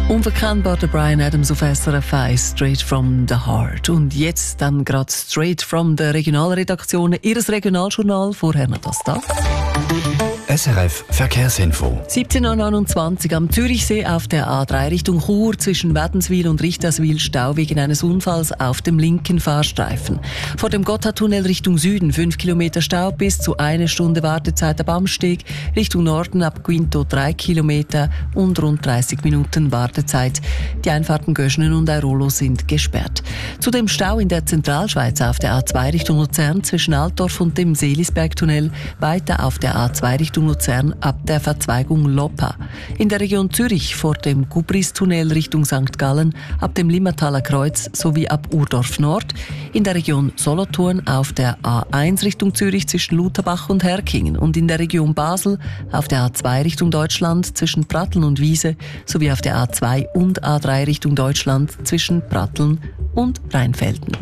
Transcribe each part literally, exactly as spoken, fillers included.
Unverkennbar der Bryan Adams auf S R F eins, Straight from the Heart. Und jetzt dann gerade straight from der Regionalredaktion, Ihres Regionaljournal, vorher noch das da. S R F Verkehrsinfo. siebzehn Uhr neunundzwanzig am Zürichsee auf der A drei Richtung Chur zwischen Wädenswil und Richterswil Stau wegen eines Unfalls auf dem linken Fahrstreifen. Vor dem Gotthardtunnel Richtung Süden fünf Kilometer Stau bis zu eine Stunde Wartezeit ab Amsteg. Richtung Norden ab Quinto drei Kilometer und rund dreißig Minuten Wartezeit. Die Einfahrten Göschenen und Airolo sind gesperrt. Zudem Stau in der Zentralschweiz auf der A zwei Richtung Luzern zwischen Altdorf und dem Seelisbergtunnel. Weiter auf der A zwei Richtung Luzern ab der Verzweigung Loppa. In der Region Zürich vor dem Gubristunnel Richtung Sankt Gallen ab dem Limmertaler Kreuz sowie ab Urdorf Nord. In der Region Solothurn auf der A eins Richtung Zürich zwischen Lutherbach und Herkingen und in der Region Basel auf der A zwei Richtung Deutschland zwischen Pratteln und Wiese sowie auf der A zwei und A drei Richtung Deutschland zwischen Pratteln und Rheinfelden.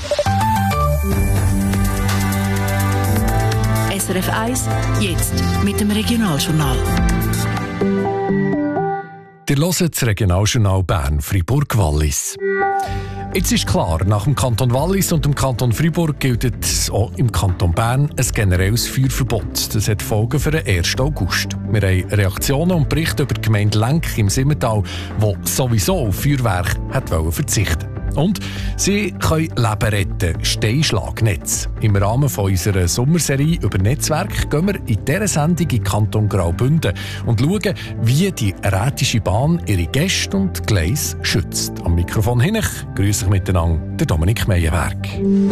S R F eins, jetzt mit dem Regionaljournal. Ihr hört das Regionaljournal Bern, Fribourg-Wallis. Jetzt ist klar, nach dem Kanton Wallis und dem Kanton Fribourg gilt auch im Kanton Bern ein generelles Feuerverbot. Das hat Folgen für den ersten August. Wir haben Reaktionen und Berichte über die Gemeinde Lenk im Simmental, die sowieso auf Feuerwerk hat verzichten wollen. Und sie können Leben retten, Steinschlagnetz. Im Rahmen von unserer Sommerserie über Netzwerk gehen wir in dieser Sendung in den Kanton Graubünden und schauen, wie die Rätische Bahn ihre Gäste und Gleise schützt. Am Mikrofon hin grüße ich miteinander der Dominik Meyerberg.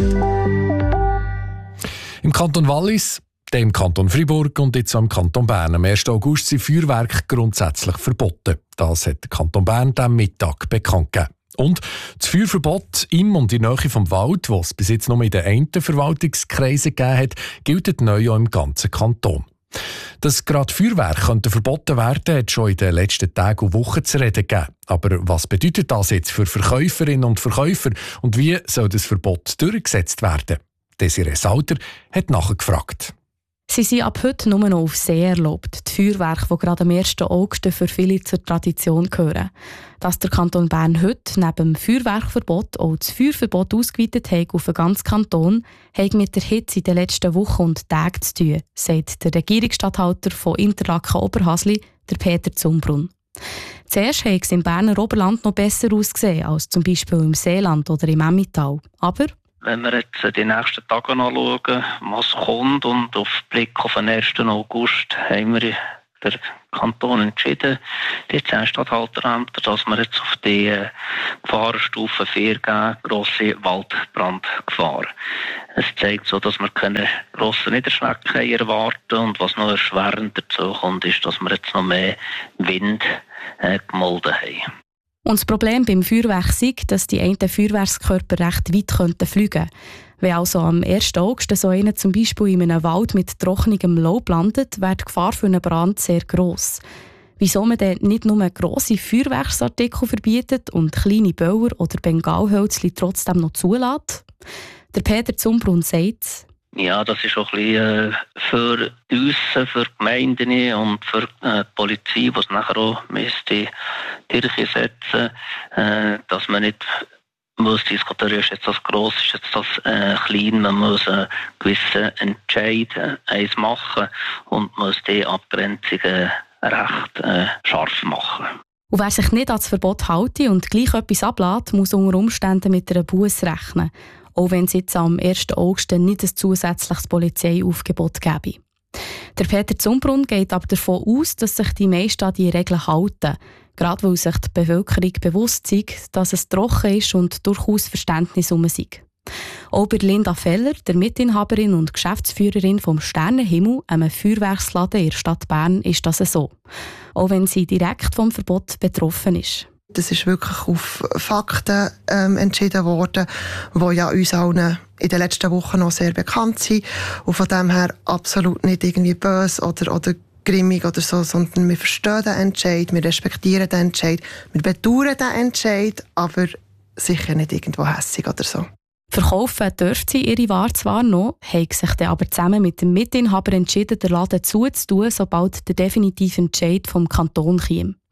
Im Kanton Wallis, dann im Kanton Fribourg und jetzt auch im Kanton Bern. Am ersten August sind Feuerwerke grundsätzlich verboten. Das hat der Kanton Bern am Mittag bekannt gegeben. Und das Feuerverbot im und in der Nähe vom Wald, das es bis jetzt nur in den einen Verwaltungskreisen gegeben hat, gilt neu auch im ganzen Kanton. Dass gerade Feuerwerke könnte verboten werden, hat schon in den letzten Tagen und Wochen zu reden gegeben. Aber was bedeutet das jetzt für Verkäuferinnen und Verkäufer und wie soll das Verbot durchgesetzt werden? Desiree Sauter hat nachgefragt. Sie sind ab heute nur noch auf See erlaubt, die Feuerwerke, die gerade am ersten August für viele zur Tradition gehören. Dass der Kanton Bern heute neben dem Feuerwerkverbot auch das Feuerverbot ausgeweitet hat auf den ganzen Kanton, hat mit der Hitze in den letzten Wochen und Tagen zu tun, sagt der Regierungsstatthalter von Interlaken-Oberhasli, der Peter Zumbrunn. Zuerst hat es im Berner Oberland noch besser ausgesehen als zum Beispiel im Seeland oder im Emmental. Aber wenn wir jetzt die nächsten Tage anschauen, was kommt und auf Blick auf den ersten August, haben wir der Kanton entschieden, die zehn Statthalterämter, dass wir jetzt auf die Gefahrenstufe vier gehen, grosse Waldbrandgefahr. Es zeigt so, dass wir keine grossen Niederschläge erwarten und was noch erschwerend dazu kommt, ist, dass wir jetzt noch mehr Wind äh, gemolden haben. Und das Problem beim Feuerwerk ist, dass die einen Feuerwerkskörper recht weit fliegen könnten. Wenn also am ersten August so einer zum Beispiel in einem Wald mit trockenem Laub landet, wäre die Gefahr für einen Brand sehr gross. Wieso man dann nicht nur grosse Feuerwerksartikel verbietet und kleine Böller oder Bengalhölzchen trotzdem noch zulässt? Der Peter Zumbrunn sagt: Ja, das ist auch ein bisschen äh, für uns, für die Gemeinden und für äh, die Polizei, die es nachher auch die Kirche setzen, äh, dass man nicht muss diskutieren, ist jetzt das gross, ist jetzt das äh, klein, man muss einen gewissen Entscheid äh, eins machen und muss die Abgrenzungen recht äh, scharf machen. Und wer sich nicht an das Verbot hält und gleich etwas ablässt, muss unter Umständen mit einer Busse rechnen. Auch wenn es jetzt am ersten August nicht ein zusätzliches Polizeiaufgebot gäbe. Der Peter Zumbrunn geht aber davon aus, dass sich die meisten an die Regeln halten. Gerade weil sich die Bevölkerung bewusst ist, dass es trocken ist und durchaus Verständnis um sei. Auch bei Linda Feller, der Mitinhaberin und Geschäftsführerin vom Sternenhimmel, einem Feuerwerksladen in der Stadt Bern, ist das so. Auch wenn sie direkt vom Verbot betroffen ist. Das ist wirklich auf Fakten ähm, entschieden worden, die ja uns allen in den letzten Wochen noch sehr bekannt sind. Und von dem her absolut nicht irgendwie böse oder, oder grimmig oder so, sondern wir verstehen den Entscheid, wir respektieren den Entscheid, wir bedauern den Entscheid, aber sicher nicht irgendwo hässig oder so. Verkaufen dürfen sie ihre Ware zwar noch, haben sich dann aber zusammen mit dem Mitinhaber entschieden, den Laden zuzutun, sobald der definitive Entscheid vom Kanton käme.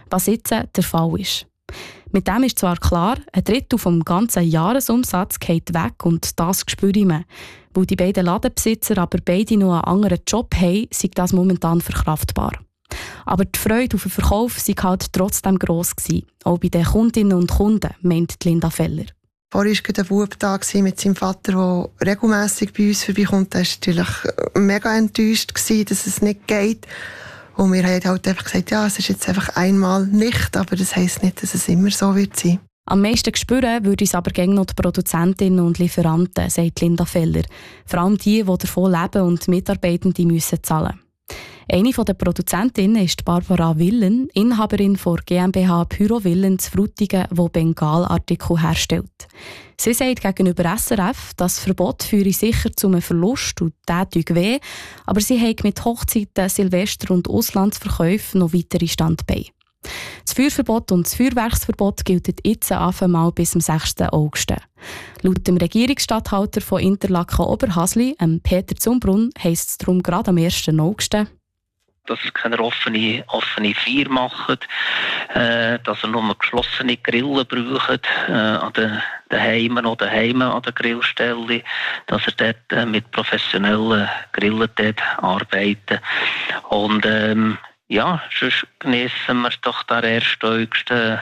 was jetzt der Fall ist. Mit dem ist zwar klar, ein Drittel vom ganzen Jahresumsatz geht weg und das spüre ich mehr. Weil die beiden Ladenbesitzer aber beide noch einen anderen Job haben, sei das momentan verkraftbar. Aber die Freude auf den Verkauf war halt trotzdem gross gewesen, auch bei den Kundinnen und Kunden, meint Linda Feller. Vorher war ein Bub da mit seinem Vater, der regelmässig bei uns vorbeikommt. Er war natürlich mega enttäuscht, dass es nicht geht. Und wir haben halt einfach gesagt, ja, es ist jetzt einfach einmal nicht, aber das heisst nicht, dass es immer so wird sein. Am meisten spüren würde es aber gegen noch die Produzentinnen und Lieferanten, sagt Linda Feller. Vor allem die, die davon leben und Mitarbeitende müssen zahlen. Eine der Produzentinnen ist Barbara Willen, Inhaberin der GmbH Pyro Willen zu Frutigen, die Bengalartikel herstellt. Sie sagt gegenüber S R F, das Verbot führe sicher zu einem Verlust und das tut weh, aber sie hat mit Hochzeiten, Silvester und Auslandsverkäufen noch weitere Standbeine. Das Feuerverbot und das Feuerwerksverbot gelten jetzt einmal bis zum sechsten August. Laut dem Regierungsstatthalter von Interlaken-Oberhasli, Peter Zumbrunn, heisst es darum gerade am ersten August, dass er keine offene, offene Feier macht, äh, dass er nur geschlossene Grillen braucht, äh, an den, den Heimen oder daheim an der Grillstelle, dass er dort äh, mit professionellen Grillen dort arbeitet. Und ähm, ja, sonst geniessen wir doch den ersten August äh,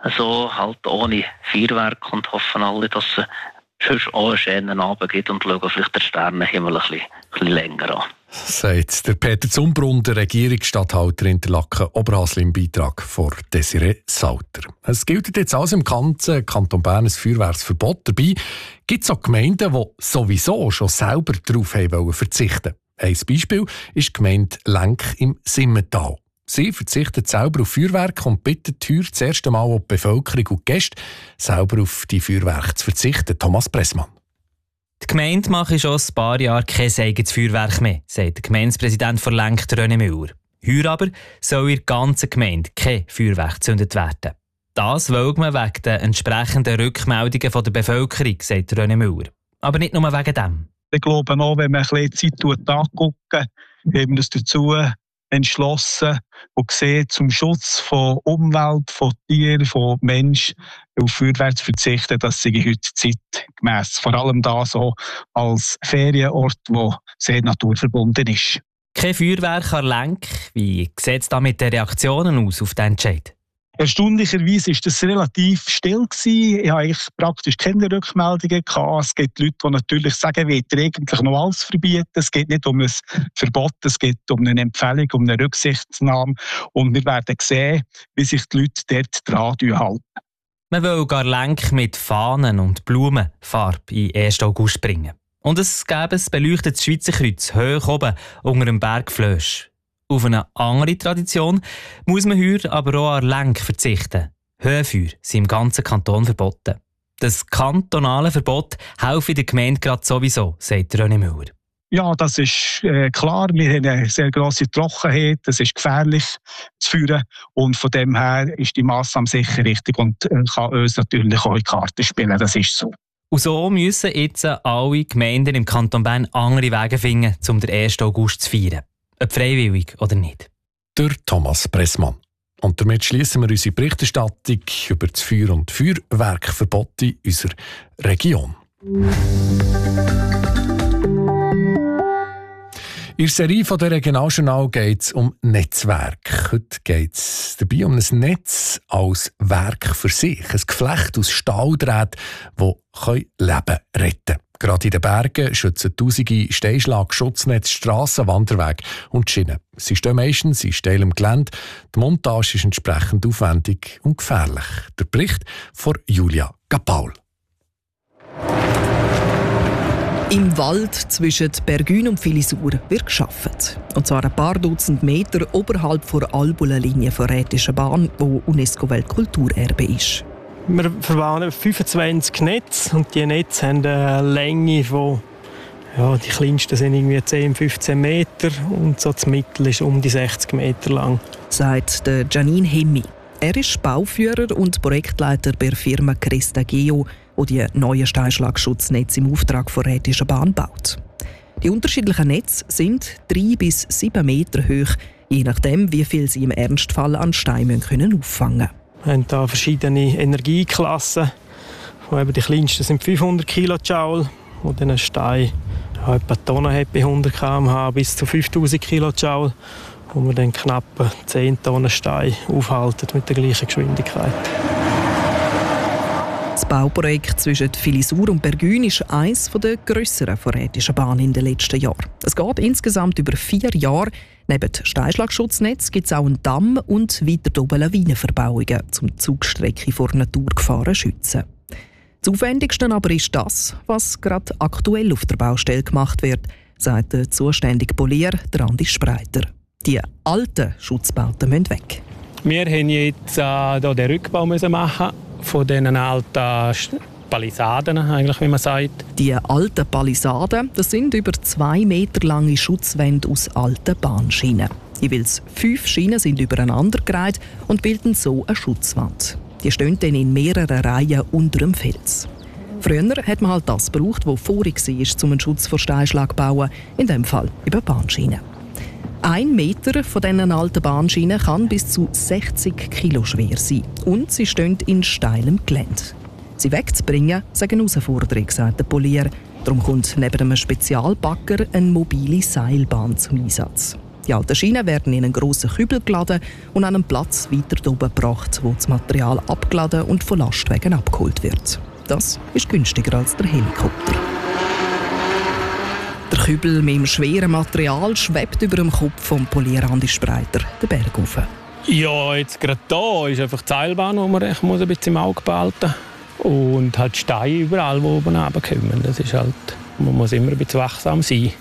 so halt ohne Feuerwerk und hoffen alle, dass es sonst auch einen schönen Abend gibt und schauen vielleicht den Sternenhimmel ein bisschen, ein bisschen länger an. Sagt der Peter Zumbrunn, der Regierungsstatthalter Interlaken-Oberhasli im Beitrag von Desiree Sauter. Es gilt jetzt also im ganzen Kanton Bern ein Feuerwerksverbot. Dabei gibt es auch Gemeinden, die sowieso schon selber darauf haben verzichten. Ein Beispiel ist die Gemeinde Lenk im Simmental. Sie verzichtet selber auf Feuerwerk und bittet heuer das erste Mal auch die Bevölkerung und die Gäste, selber auf die Feuerwerke zu verzichten. Thomas Pressmann. Die Gemeinde mache schon ein paar Jahre kein eigenes Feuerwerk mehr, sagt der Gemeindepräsident von Lenk, René Müller. Heuer aber soll in der ganzen Gemeinde kein Feuerwerk gezündet werden. Das will man wegen der entsprechenden Rückmeldungen von der Bevölkerung, sagt René Müller. Aber nicht nur wegen dem. Ich glaube auch, wenn man ein bisschen Zeit angucken, haben wir uns dazu entschlossen und gesehen, zum Schutz von Umwelt, von Tieren, von Menschen auf Feuerwerk zu verzichten, das sei heute zeitgemäss. Vor allem da so als Ferienort, der sehr naturverbunden ist. Kein Feuerwerk an Lenk. Wie sieht es da mit den Reaktionen aus auf den Entscheid? Erstaunlicherweise war das relativ still gewesen. Ich habe eigentlich praktisch keine Rückmeldungen gehabt. Es gibt Leute, die natürlich sagen, wir wollen eigentlich noch alles verbieten. Es geht nicht um ein Verbot, es geht um eine Empfehlung, um eine Rücksichtnahme. Und wir werden sehen, wie sich die Leute dort dran halten. Man will gar Lenk mit Fahnen und Blumenfarbe in ersten August bringen. Und es gäbe ein beleuchtetes Schweizer Kreuz hoch oben unter dem Berg Flösch. Auf eine andere Tradition muss man heuer aber auch an Lenk verzichten. Höhenfeuer sind im ganzen Kanton verboten. Das kantonale Verbot helfe der Gemeinde gerade sowieso, sagt René Müller. Ja, das ist äh, klar. Wir haben eine sehr grosse Trockenheit. Es ist gefährlich zu führen. Und von dem her ist die Massnahme sicher richtig und äh, kann uns natürlich auch in die Karten spielen. Das ist so. Und so müssen jetzt alle Gemeinden im Kanton Bern andere Wege finden, um den ersten August zu feiern. Ob freiwillig oder nicht. Der Thomas Pressmann. Und damit schließen wir unsere Berichterstattung über das Feuer- und Feuerwerkverbot in unserer Region. In der Serie von der Regionaljournal geht es um Netzwerk. Heute geht es dabei um ein Netz als Werk für sich. Ein Geflecht aus Stahldrähten, das Leben retten kann. Gerade in den Bergen schützen tausende Steinschlag-Schutznetze Strassen, Wanderwege und Schienen. Sie stehen meistens in steilem Gelände. Die Montage ist entsprechend aufwendig und gefährlich. Der Bericht von Julia Gapaul. Im Wald zwischen Bergün und Filisur wird gearbeitet. Und zwar ein paar Dutzend Meter oberhalb der Albula-Linie der Rätischen Bahn, die UNESCO-Weltkulturerbe ist. Wir verbauen fünfundzwanzig Netze und diese Netze haben eine Länge von, ja, die kleinsten sind irgendwie zehn, fünfzehn Meter und so das Mittel ist um die sechzig Meter lang. Sagt der Janine Hemmi. Er ist Bauführer und Projektleiter bei der Firma Cresta Geo, die die neuen Steinschlagschutznetze im Auftrag der Rätischen Bahn baut. Die unterschiedlichen Netze sind drei bis sieben Meter hoch, je nachdem, wie viel sie im Ernstfall an Steinen können auffangen können. Wir haben hier verschiedene Energieklassen. Eben die kleinsten sind fünfhundert Kilojoule, wo dann ein Stein ja, etwa eine Tonne hat bei hundert Kilometer pro Stunde bis zu fünftausend Kilojoule, wo man dann knapp zehn Tonnen Stein aufhalten mit der gleichen Geschwindigkeit. Das Bauprojekt zwischen Filisur und Bergün ist eines der grösseren Rätischen Bahnen in den letzten Jahren. Es geht insgesamt über vier Jahre. Neben Steinschlagschutznetz gibt es auch einen Damm und weiter oben Lawinenverbauungen, um die Zugstrecke vor Naturgefahren zu schützen. Das Aufwendigste aber ist das, was gerade aktuell auf der Baustelle gemacht wird, sagt der zuständige Polier, der Andi Spreiter. Die alten Schutzbauten müssen weg. Wir mussten jetzt äh, den Rückbau machen von diesen alten Palisaden, eigentlich, wie man sagt. Die alten Palisaden, das sind über zwei Meter lange Schutzwände aus alten Bahnschienen. Jeweils fünf Schienen sind übereinandergereiht und bilden so eine Schutzwand. Die stehen dann in mehreren Reihen unter dem Fels. Früher hat man halt das gebraucht, was vorig war, um einen Schutz vor Steinschlag zu bauen, in diesem Fall über Bahnschienen. Ein Meter von diesen alten Bahnschienen kann bis zu sechzig Kilo schwer sein und sie stehen in steilem Gelände. Sie wegzubringen, ist eine Herausforderung, sagt der Polier. Darum kommt neben einem Spezialbagger eine mobile Seilbahn zum Einsatz. Die alten Schienen werden in einen grossen Kübel geladen und an einen Platz weiter oben gebracht, wo das Material abgeladen und von Lastwagen abgeholt wird. Das ist günstiger als der Helikopter. Der Kübel mit dem schweren Material schwebt über dem Kopf vom Polier Andi Spreiter den Berg rauf. Ja, jetzt gerade hier ist einfach die Seilbahn, die man ein bisschen im Auge behalten muss. Und halt Steine überall, die oben runterkommen. Das ist halt, man muss immer ein bisschen wachsam sein,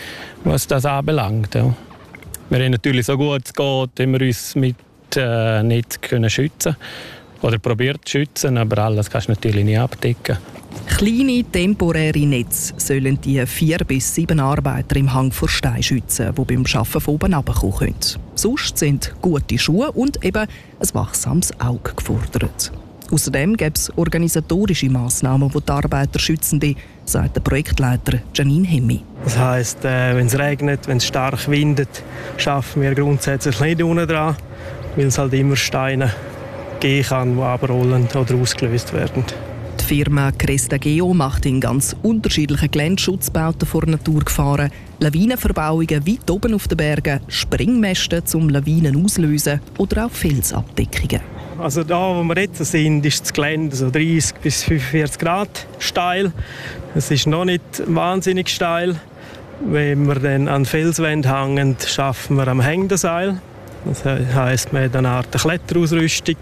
was das anbelangt. Ja. Wir haben natürlich so gut es geht, immer uns mit äh, Netz können schützen oder probiert zu schützen, aber alles kannst du natürlich nicht abdecken. Kleine temporäre Netze sollen die vier bis sieben Arbeiter im Hang vor Stein schützen, die beim Arbeiten von oben herunterkommen können. Sonst sind gute Schuhe und eben ein wachsames Auge gefordert. Außerdem gibt es organisatorische Massnahmen, die die Arbeiter schützen, sagt der Projektleiter Janine Hemmi. Das heisst, äh, wenn es regnet, wenn es stark windet, schaffen wir grundsätzlich nicht unten dran, weil es halt immer Steine geben kann, die abrollen oder ausgelöst werden. Die Firma Cresta Geo macht in ganz unterschiedlichen Geländeschutzbauten vor Naturgefahren, Lawinenverbauungen weit oben auf den Bergen, Springmäste zum Lawinen auslösen oder auch Felsabdeckungen. Also da, wo wir jetzt sind, ist das Gelände so dreißig bis fünfundvierzig Grad steil. Es ist noch nicht wahnsinnig steil. Wenn wir dann an Felswände hängen, schaffen wir am hängenden Seil. Das heisst, man hat eine Art Kletterausrüstung,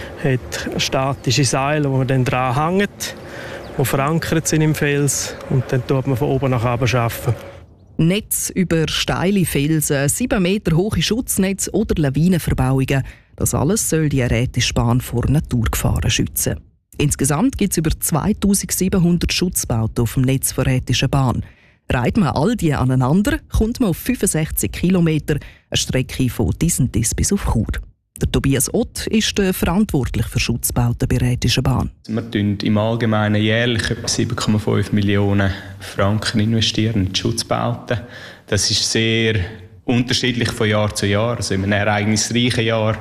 hat statische Seile, die man dann dran hängt, die verankert sind im Fels, und dann tut man von oben nach unten arbeiten. Netz über steile Felsen, sieben Meter hohe Schutznetze oder Lawinenverbauungen. Das alles soll die Rätische Bahn vor Naturgefahren schützen. Insgesamt gibt es über zweitausendsiebenhundert Schutzbauten auf dem Netz der Rätischen Bahn. Reiht man all die aneinander, kommt man auf fünfundsechzig Kilometer, eine Strecke von Disentis bis auf Chur. Der Tobias Ott ist der verantwortlich für Schutzbauten bei der Rätischen Bahn. Wir investieren im Allgemeinen jährlich etwa sieben Komma fünf Millionen Franken investieren in die Schutzbauten. Das ist sehr unterschiedlich von Jahr zu Jahr. Also in einem ereignisreichen Jahr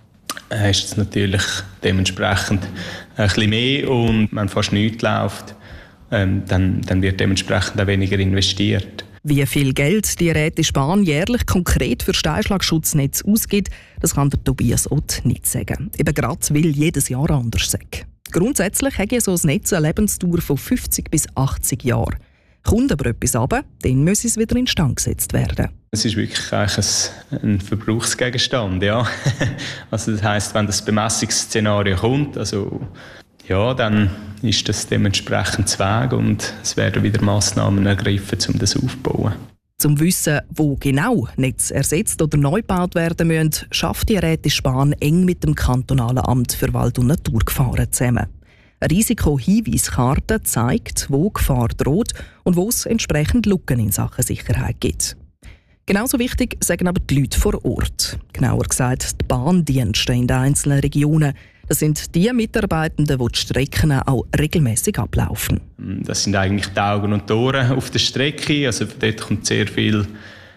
ist es natürlich dementsprechend ein bisschen mehr, und wenn fast nichts läuft, ähm, dann, dann wird dementsprechend auch weniger investiert. Wie viel Geld die Rätische Bahn jährlich konkret für Steinschlagschutznetz ausgibt, das kann der Tobias Ott nicht sagen. Eben gerade, weil jedes Jahr anders sei. Grundsätzlich hat so ein Netz eine Lebensdauer von fünfzig bis achtzig Jahren. Kommt aber etwas runter, dann muss es wieder instand gesetzt werden. Es ist wirklich eigentlich ein, ein Verbrauchsgegenstand. Ja. Also das heisst, wenn das Bemessungsszenario kommt, also, ja, dann ist das dementsprechend zu Weg und es werden wieder Massnahmen ergriffen, um das aufzubauen. Zum Wissen, wo genau Netze ersetzt oder neu gebaut werden müssen, schafft die Rätische Bahn eng mit dem kantonalen Amt für Wald- und Naturgefahren zusammen. Eine Risikohinweiskarte zeigt, wo Gefahr droht und wo es entsprechend Lücken in Sachen Sicherheit gibt. Genauso wichtig sagen aber die Leute vor Ort. Genauer gesagt die Bahndienste in den einzelnen Regionen. Das sind die Mitarbeitenden, die die Strecken auch regelmäßig ablaufen. Das sind eigentlich die Augen und die Ohren auf der Strecke. Also dort kommt sehr viel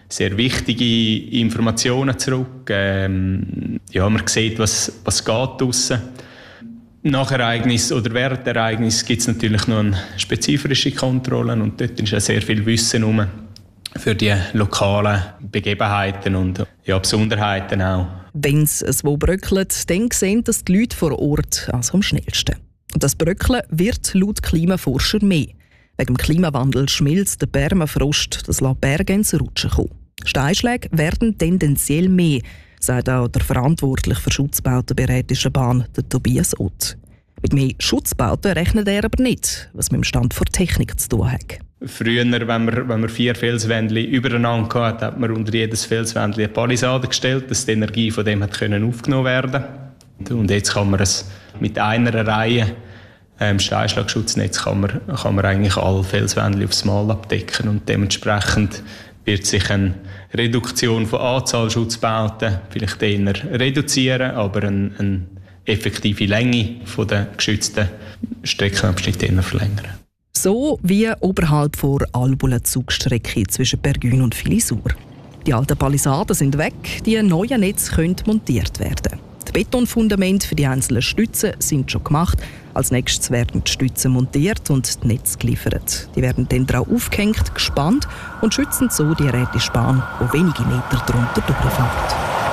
sehr wichtige Informationen zurück. Ähm, ja, man sieht, was, was geht draussen. Nach Ereignis oder während der Ereignis gibt es natürlich noch eine spezifische Kontrolle und dort ist ja sehr viel Wissen rum für die lokalen Begebenheiten und ja, Besonderheiten auch. Wenn es wo bröckelt, dann sehen das die Leute vor Ort also am schnellsten. Und das Bröckeln wird laut Klimaforscher mehr. Wegen dem Klimawandel schmilzt der Permafrost, das lässt Berge ins Rutschen kommen. Steinschläge werden tendenziell mehr, sagt auch der Verantwortliche für Schutzbauten bei Rätischer Bahn, der Tobias Ott. Mit mehr Schutzbauten rechnet er aber nicht, was mit dem Stand der Technik zu tun hat. Früher, wenn man, wenn man vier Felswändchen übereinander hatte, hat man unter jedes Felswändchen eine Palisade gestellt, dass die Energie von dem hat können aufgenommen werden konnte. Und jetzt kann man es mit einer Reihe ähm, Steinschlagschutznetz kann man, kann man eigentlich alle Felswändchen aufs Mal abdecken und dementsprechend wird sich eine Reduktion von Anzahl Schutzbauten vielleicht eher reduzieren, aber eine, eine effektive Länge von der geschützten Streckenabschnitte eher verlängern. So wie oberhalb vor Albuler Zugstrecke zwischen Bergün und Filisur. Die alten Palisaden sind weg, die neuen Netze können montiert werden. Die Betonfundamente für die einzelnen Stützen sind schon gemacht. Als nächstes werden die Stützen montiert und die Netze geliefert. Die werden dann drauf aufgehängt, gespannt und schützen so die Rätische Bahn, die wenige Meter darunter durchfährt.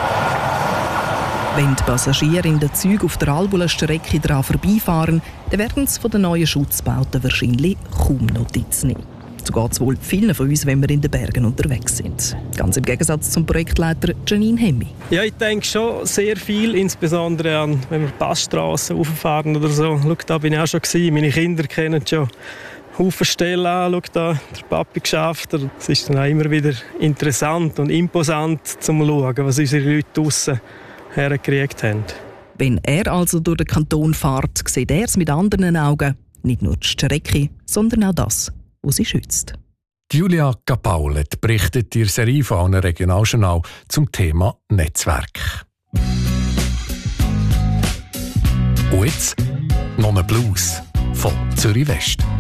Wenn die Passagiere in den Zügen auf der Albuler Strecke daran vorbeifahren, dann werden sie von den neuen Schutzbauten wahrscheinlich kaum Notiz nehmen. So geht es wohl vielen von uns, wenn wir in den Bergen unterwegs sind. Ganz im Gegensatz zum Projektleiter Janine Hemmi. Ja, ich denke schon sehr viel, insbesondere an, wenn wir Passstrassen rauffahren oder so. Schau, da bin ich auch schon gewesen. Meine Kinder kennen schon Haufen Stellen an. Schau, da der Papi geschafft. Es ist dann auch immer wieder interessant und imposant zu schauen, was unsere Leute draussen hergekriegt haben. Wenn er also durch den Kanton fährt, sieht er es mit anderen Augen. Nicht nur die Strecke, sondern auch das, was sie schützt. Julia Capaulet berichtet in der Serie von einem Regionaljournal zum Thema Netzwerk. Und jetzt noch ein Blues von Zürich West.